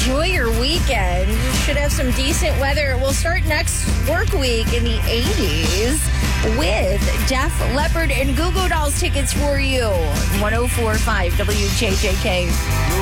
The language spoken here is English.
enjoy your weekend. You should have some decent weather. We'll start next work week in the 80s with Def Leppard and Goo Goo Dolls tickets for you. 104.5 WJJK.